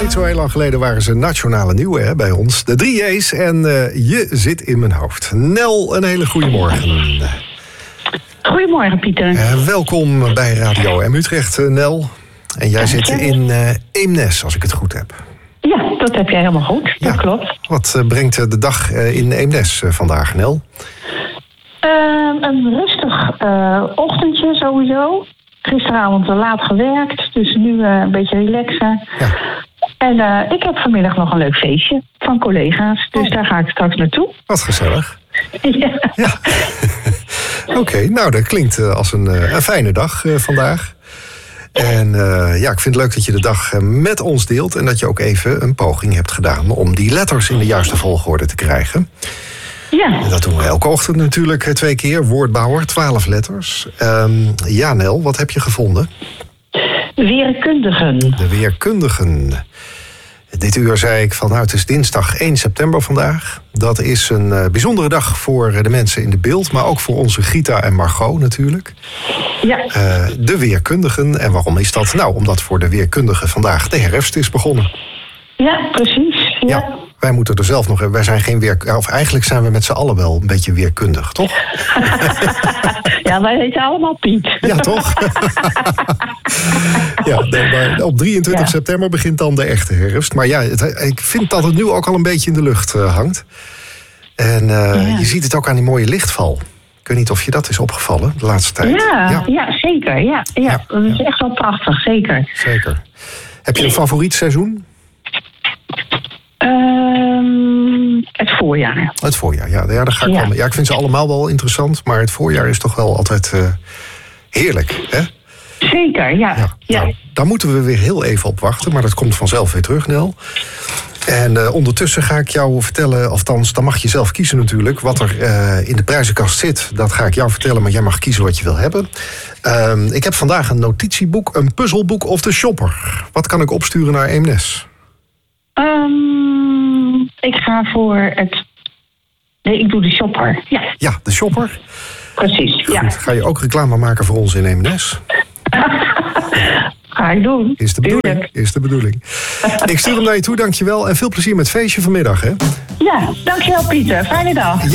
Niet zo heel lang geleden waren ze nationale nieuwe bij ons. De 3 J's en je zit in mijn hoofd. Nel, een hele goede morgen. Goedemorgen, Pieter. Welkom bij Radio M Utrecht, Nel. En jij zit in Eemnes, als ik het goed heb. Ja, dat heb jij helemaal goed. Dat klopt. Wat brengt de dag in Eemnes vandaag, Nel? Een rustig ochtendje sowieso. Gisteravond laat gewerkt, dus nu een beetje relaxen. Ja. En ik heb vanmiddag nog een leuk feestje van collega's, dus daar ga ik straks naartoe. Wat gezellig. Ja. Oké, nou dat klinkt als een fijne dag vandaag. En ik vind het leuk dat je de dag met ons deelt en dat je ook even een poging hebt gedaan om die letters in de juiste volgorde te krijgen. Ja. En dat doen we elke ochtend natuurlijk 2 keer. Woordbouwer, 12 letters. Nel, wat heb je gevonden? Weerkundigen. De weerkundigen. Dit uur zei ik van, het is dinsdag 1 september vandaag. Dat is een bijzondere dag voor de mensen in de beeld, maar ook voor onze Gita en Margot natuurlijk. Ja. De weerkundigen. En waarom is dat? Nou, omdat voor de weerkundigen vandaag de herfst is begonnen. Ja, precies. Ja. Wij moeten er zelf nog... Wij zijn geen of eigenlijk zijn we met z'n allen wel een beetje weerkundig, toch? Ja, wij heten allemaal Piet. Ja, toch? Maar op 23 september begint dan de echte herfst. Maar ik vind dat het nu ook al een beetje in de lucht hangt. En je ziet het ook aan die mooie lichtval. Ik weet niet of je dat is opgevallen de laatste tijd. Ja, zeker. Ja. Dat is echt wel prachtig, zeker. Zeker. Heb je een favoriet seizoen? Het voorjaar. Het voorjaar, ja. Daar ga ik wel mee. Ja, ik vind ze allemaal wel interessant, maar het voorjaar is toch wel altijd heerlijk, hè? Zeker, ja. Nou, daar moeten we weer heel even op wachten, maar dat komt vanzelf weer terug, Nel. En ondertussen ga ik jou vertellen, althans, dan mag je zelf kiezen natuurlijk, wat er in de prijzenkast zit. Dat ga ik jou vertellen, maar jij mag kiezen wat je wil hebben. Ik heb vandaag een notitieboek, een puzzelboek of de shopper. Wat kan ik opsturen naar Eemnes? Ik ga voor het... Nee, ik doe de shopper. Ja, de shopper. Precies, ja. Goed. Ga je ook reclame maken voor ons in Eemnes? Ga ik doen. Is de bedoeling. Ik stuur hem naar je toe, dankjewel. En veel plezier met het feestje vanmiddag, hè? Ja, dankjewel Pieter. Fijne dag.